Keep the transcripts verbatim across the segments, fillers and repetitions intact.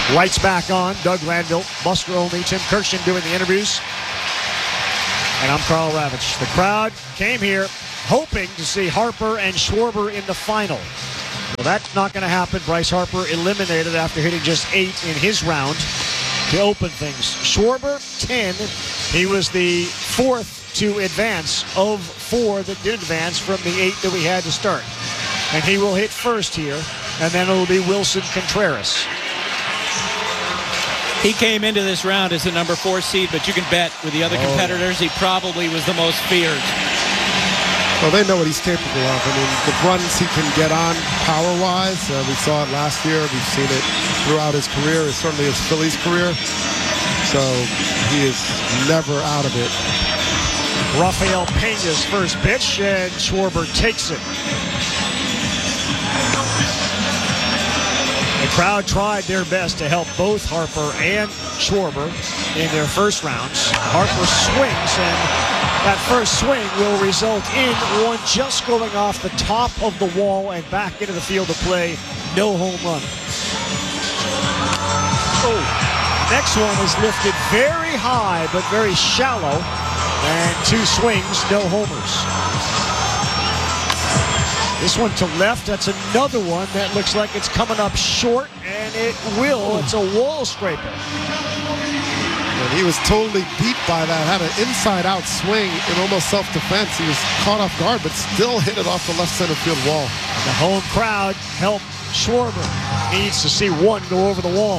Lights back on. Doug Glanville, Buster Olney, Tim Kirshen doing the interviews. And I'm Karl Ravech. The crowd came here hoping to see Harper and Schwarber in the final. Well, that's not going to happen. Bryce Harper eliminated after hitting just eight in his round to open things. Schwarber, ten. He was the fourth to advance of four that did advance from the eight that we had to start. And he will hit first here, and then it'll be Wilson Contreras. He came into this round as the number four seed, but you can bet with the other competitors, he probably was the most feared. Well, they know what he's capable of. I mean, the runs he can get on power-wise, uh, we saw it last year. We've seen it throughout his career, certainly his Phillies career. So he is never out of it. Rafael Peña's first pitch, and Schwarber takes it. The crowd tried their best to help both Harper and Schwarber in their first rounds. Harper swings, and that first swing will result in one just going off the top of the wall and back into the field to play. No home run. Oh, next one is lifted very high but very shallow, and two swings, no homers. This one to left, that's another one that looks like it's coming up short, and it will. It's a wall scraper. And he was totally beat by that. Had an inside-out swing in almost self-defense. He was caught off guard, but still hit it off the left center field wall. The home crowd helped Schwarber. Needs to see one go over the wall.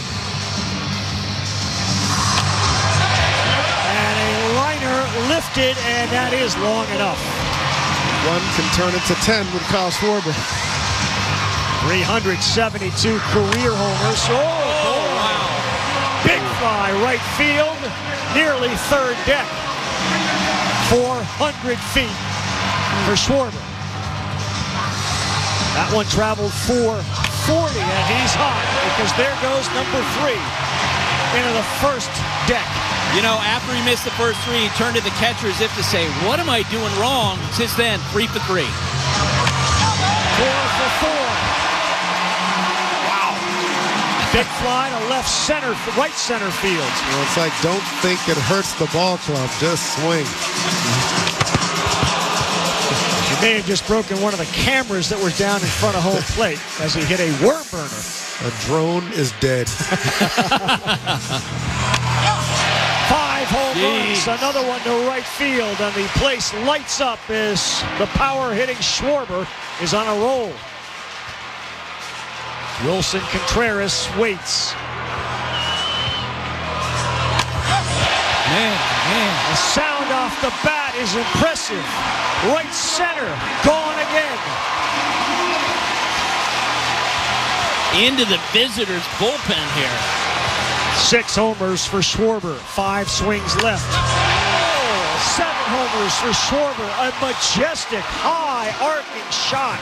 And a liner lifted, and that is long enough. One can turn into ten with Kyle Schwarber. three hundred seventy-two career homers. Oh, oh wow. Big fly right field, nearly third deck. four hundred feet for Schwarber. That one traveled four forty, and he's hot because there goes number three into the first deck. You know, after he missed the first three, he turned to the catcher as if to say, what am I doing wrong? Since then, three for three. Four for four. Wow. Big fly to left center, right center field. Well, it's like, don't think it hurts the ball club. Just swing. He may have just broken one of the cameras that were down in front of home plate as he hit a worm burner. A drone is dead. Five home runs, another one to right field, and the place lights up as the power-hitting Schwarber is on a roll. Wilson Contreras waits. Man, man. The sound off the bat is impressive. Right center, gone again. Into the visitors' bullpen here. Six homers for Schwarber, five swings left. Oh, seven homers for Schwarber, a majestic, high, arcing shot.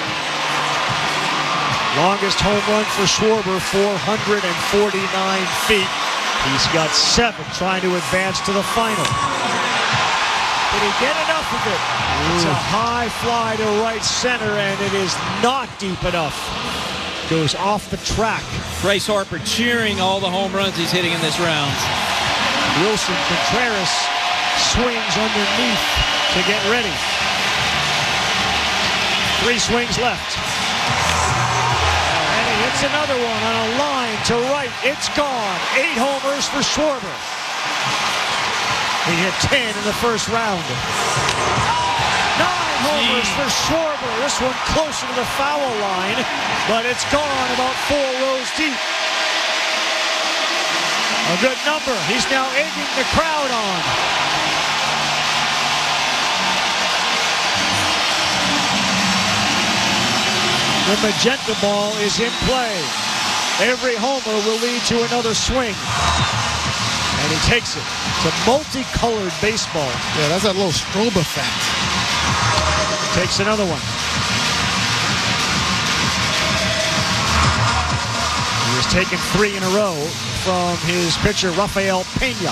Longest home run for Schwarber, four hundred forty-nine feet. He's got seven trying to advance to the final. Did he get enough of it? It's a high fly to right center, and it is not deep enough. Goes off the track. Bryce Harper cheering all the home runs he's hitting in this round. Wilson Contreras swings underneath to get ready. Three swings left. And he hits another one on a line to right. It's gone. Eight homers for Schwarber. He hit ten in the first round. Nine homers for Schwarber. This one closer to the foul line, but it's gone about four rows deep. A good number. He's now egging the crowd on. The magenta ball is in play. Every homer will lead to another swing. And he takes it. It's a multicolored baseball. Yeah, that's that little strobe effect. Takes another one. He has taken three in a row from his pitcher, Rafael Peña.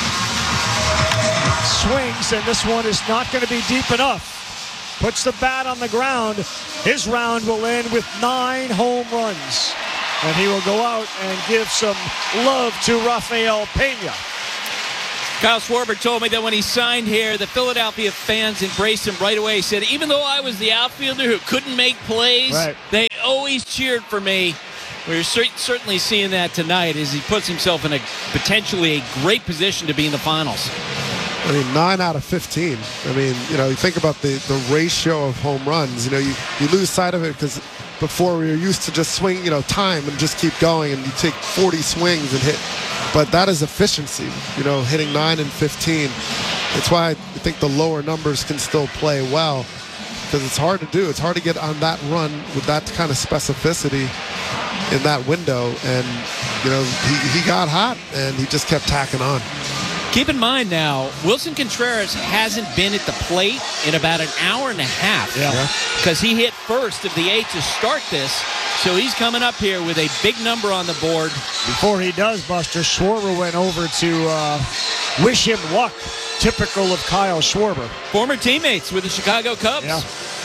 Swings, and this one is not going to be deep enough. Puts the bat on the ground. His round will end with nine home runs. and he will go out and give some love to Rafael Pena. Kyle Schwarber told me that when he signed here, the Philadelphia fans embraced him right away. He said, even though I was the outfielder who couldn't make plays, right. they always cheered for me. We're certainly seeing that tonight as he puts himself in a potentially a great position to be in the finals. I mean, nine out of fifteen. I mean, you know, you think about the, the ratio of home runs. You know, you, you lose sight of it because before we were used to just swing, you know, time and just keep going, and you take forty swings and hit. But that is efficiency, you know, hitting nine and fifteen. That's why I think the lower numbers can still play well, because it's hard to do. It's hard to get on that run with that kind of specificity in that window. And, you know, he, he got hot, and he just kept tacking on. Keep in mind now, Wilson Contreras hasn't been at the plate in about an hour and a half. Yeah. Because he hit first of the eight to start this. So he's coming up here with a big number on the board. Before he does, Buster, Schwarber went over to uh, wish him luck, typical of Kyle Schwarber. Former teammates with the Chicago Cubs. Yeah.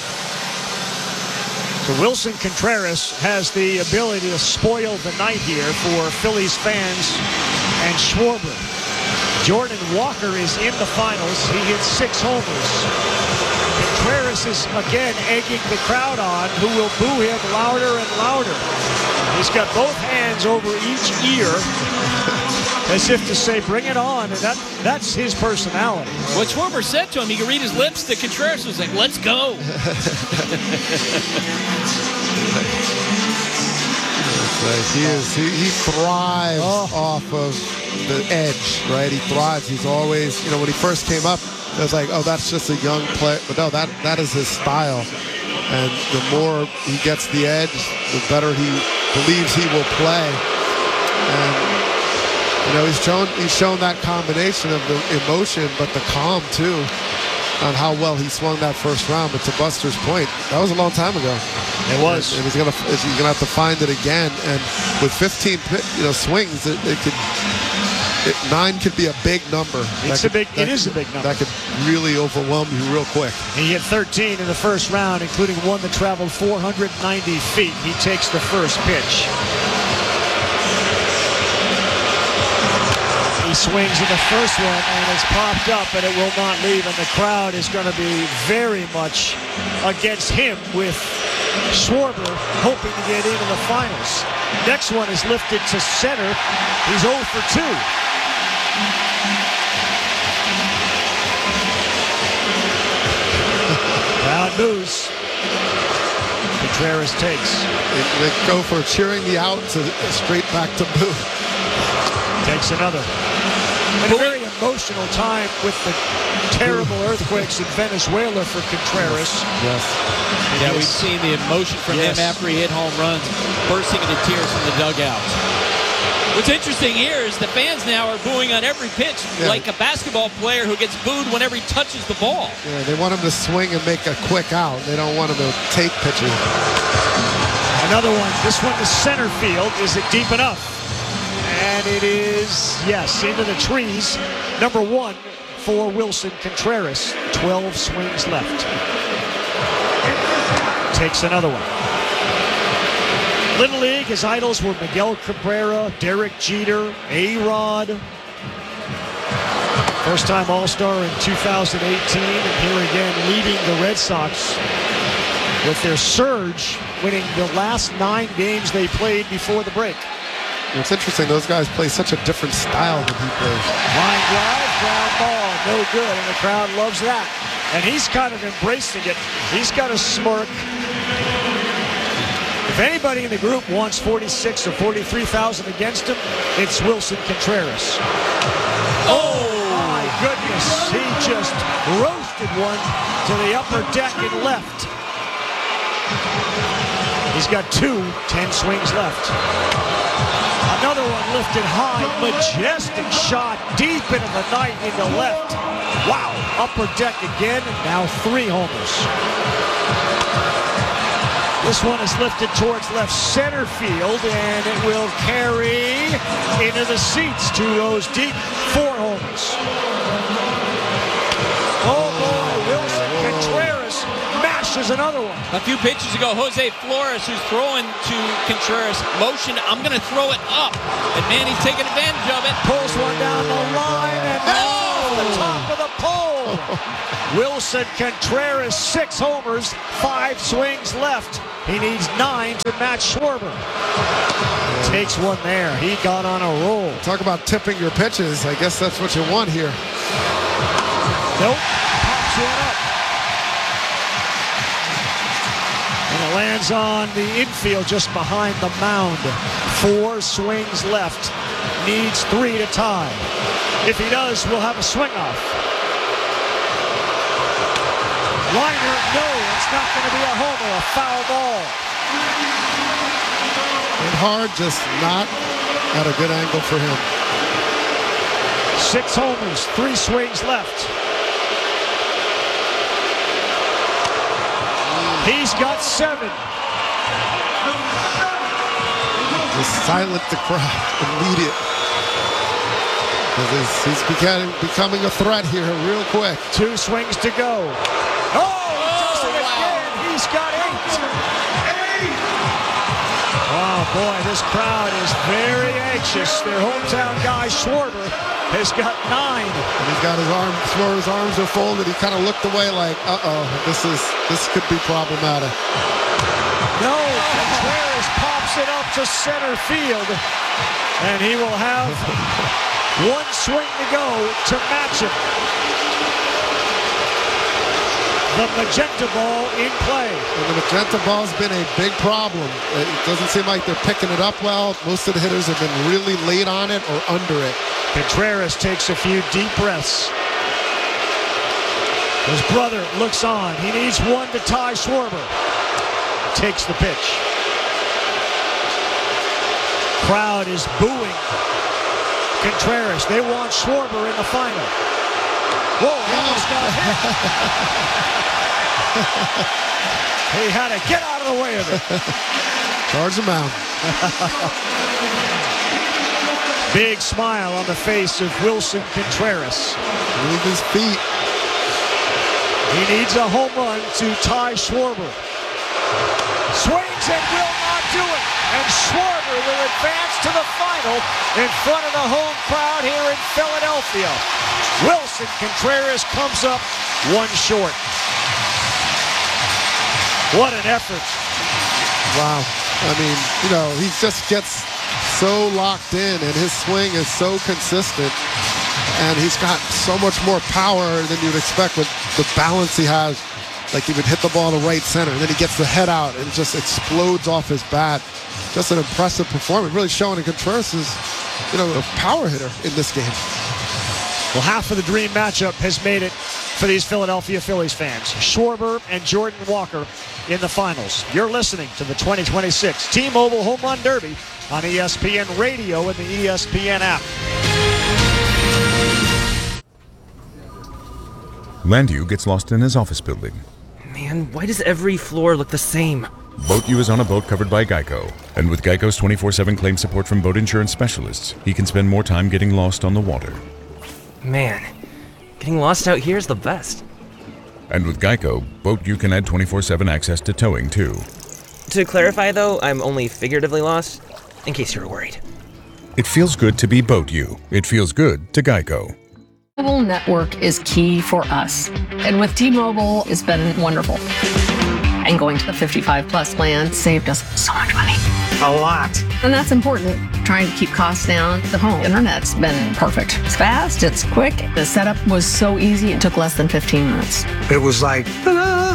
So Wilson Contreras has the ability to spoil the night here for Phillies fans and Schwarber. Jordan Walker is in the finals. He hit six homers. Contreras is again egging the crowd on, who will boo him louder and louder. He's got both hands over each ear as if to say, bring it on. And that, that's his personality. What Schwarber said to him, he could read his lips, that Contreras was like, let's go. He is. He, he thrives oh. off of the edge, right? He thrives. He's always, you know, when he first came up, it was like, oh, that's just a young player. But no, that that is his style. And the more he gets the edge, the better he believes he will play. And you know, he's shown he's shown that combination of the emotion, but the calm too, on how well he swung that first round. But to Buster's point, that was a long time ago. It was. And he's gonna he's gonna have to find it again. And with fifteen, you know, swings, it, it could it, nine could be a big number. It's that a big. Could, it is a big number. That could really overwhelm you real quick. He hit thirteen in the first round, including one that traveled four hundred ninety feet. He takes the first pitch. He swings in the first one, and it's popped up, and it will not leave. And the crowd is going to be very much against him, with Schwarber hoping to get into the finals. Next one is lifted to center. He's oh for two. Crowd moves. Contreras takes. They, they go for cheering the out to straight back to boo. Takes another. And a very emotional time with the terrible earthquakes in Venezuela for Contreras. Yes. Yeah, we've seen the emotion from Yes. him after he hit home runs, bursting into tears from the dugout. What's interesting here is the fans now are booing on every pitch, Yeah. like a basketball player who gets booed whenever he touches the ball. Yeah, they want him to swing and make a quick out. They don't want him to take pitches. Another one. This one to center field. Is it deep enough? And it is, yes, into the trees. Number one for Wilson Contreras. twelve swings left. Takes another one. Little League, his idols were Miguel Cabrera, Derek Jeter, A-Rod. First-time All-Star in two thousand eighteen, and here again leading the Red Sox with their surge, winning the last nine games they played before the break. It's interesting, those guys play such a different style than he plays. Line drive, ground ball, no good, and the crowd loves that. And he's kind of embracing it. He's got a smirk. If anybody in the group wants forty-six or forty-three thousand against him, it's Wilson Contreras. Oh, my goodness. He just roasted one to the upper deck and left. He's got two, ten swings left. Another one lifted high, majestic shot deep into the night into left. Wow, upper deck again, and now three homers. This one is lifted towards left center field, and it will carry into the seats. Two rows deep, four homers. Oh boy, Wilson Contreras mashes misses another one. A few pitches ago, Jose Flores, who's throwing to Contreras, motioned, I'm going to throw it up. And Manny's taking advantage of it. Pulls one down the line and off the top of the pole. Wilson Contreras, six homers, five swings left. He needs nine to match Schwarber. Takes one there. He got on a roll. Talk about tipping your pitches. I guess that's what you want here. Nope. Pops one up. And it lands on the infield just behind the mound. Four swings left. Needs three to tie. If he does, we'll have a swing off. Liner, no, it's not going to be a homer, a foul ball. And hard, just not at a good angle for him. Six homers, three swings left. He's got seven. Just silent the crowd, immediate. He's, he's becoming, becoming a threat here real quick. Two swings to go. Oh, he does it again. He's got eight. Wow, boy, this crowd is very anxious. Their hometown guy, Schwarber, has got nine. And he's got his arms, Schwarber's arms are folded. He kind of looked away like, uh-oh, this is this could be problematic. No, Contreras pops it up to center field, and he will have one swing to go to match him. The magenta ball in play. And the magenta ball's been a big problem. It doesn't seem like they're picking it up well. Most of the hitters have been really late on it or under it. Contreras takes a few deep breaths. His brother looks on. He needs one to tie Schwarber. Takes the pitch. Crowd is booing Contreras. They want Schwarber in the final. Whoa, he almost got hit. He had to get out of the way of it. Charge him out. Big smile on the face of Wilson Contreras. Move his feet. He needs a home run to tie Schwarber. Swings and will not do it. And Schwarber will advance to the final in front of the home crowd here in Philadelphia. Wilson Contreras comes up one short. What an effort. Wow. I mean, you know, he just gets so locked in and his swing is so consistent. And he's got so much more power than you'd expect with the balance he has. Like he would hit the ball to right center, and then he gets the head out, and it just explodes off his bat. Just an impressive performance, really showing that Contreras is, you know, a power hitter in this game. Well, half of the dream matchup has made it for these Philadelphia Phillies fans. Schwarber and Jordan Walker in the finals. You're listening to the twenty twenty-six T-Mobile Home Run Derby on E S P N Radio and the E S P N app. Landu gets lost in his office building. Man, why does every floor look the same? Boat U is on a boat covered by Geico. And with Geico's twenty-four seven claim support from boat insurance specialists, he can spend more time getting lost on the water. Man, getting lost out here is the best. And with Geico, Boat U can add twenty-four seven access to towing, too. To clarify, though, I'm only figuratively lost, in case you were worried. It feels good to be Boat U. It feels good to Geico. Mobile network is key for us. And with T-Mobile, it's been wonderful. And going to the fifty-five plus plan saved us so much money. A lot. And that's important. Trying to keep costs down. The home internet's been perfect. It's fast, it's quick. The setup was so easy, it took less than fifteen minutes. It was like, ta-da!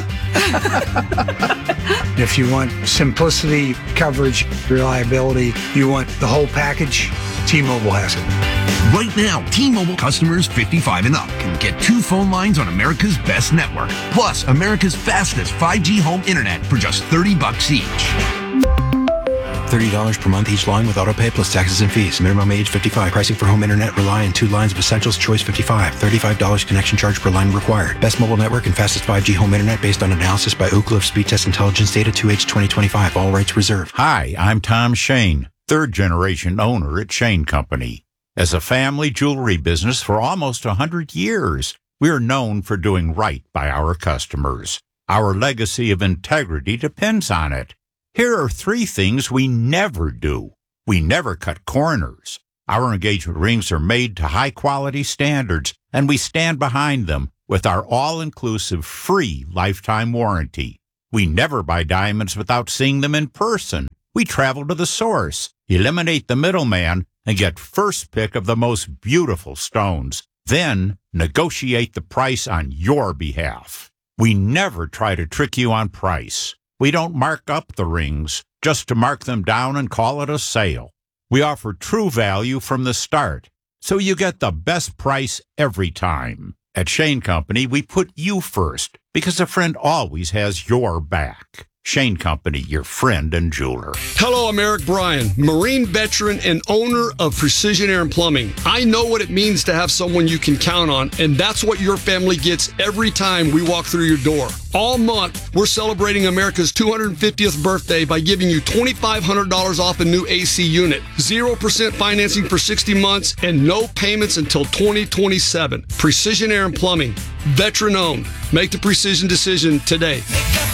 If you want simplicity, coverage, reliability, you want the whole package, T-Mobile has it. Right now, T-Mobile customers fifty-five and up can get two phone lines on America's best network, plus America's fastest five G home internet for just thirty bucks each. thirty dollars per month each line with autopay plus taxes and fees. Minimum age fifty-five. Pricing for home internet rely on two lines of Essentials Choice fifty-five. thirty-five dollars connection charge per line required. Best mobile network and fastest five G home internet based on analysis by Ookla of Speed Test Intelligence Data two H twenty twenty-five. All rights reserved. Hi, I'm Tom Shane, third generation owner at Shane Company. As a family jewelry business for almost one hundred years, we're known for doing right by our customers. Our legacy of integrity depends on it. Here are three things we never do. We never cut corners. Our engagement rings are made to high-quality standards, and we stand behind them with our all-inclusive free lifetime warranty. We never buy diamonds without seeing them in person. We travel to the source, eliminate the middleman, and get first pick of the most beautiful stones. Then negotiate the price on your behalf. We never try to trick you on price. We don't mark up the rings just to mark them down and call it a sale. We offer true value from the start, so you get the best price every time. At Shane Company, we put you first because a friend always has your back. Shane Company, your friend and jeweler. Hello, I'm Eric Bryan, Marine veteran and owner of Precision Air and Plumbing. I know what it means to have someone you can count on, and that's what your family gets every time we walk through your door. All month, we're celebrating America's two hundred fiftieth birthday by giving you twenty-five hundred dollars off a new A C unit, zero percent financing for sixty months, and no payments until twenty twenty-seven. Precision Air and Plumbing, veteran owned. Make the precision decision today.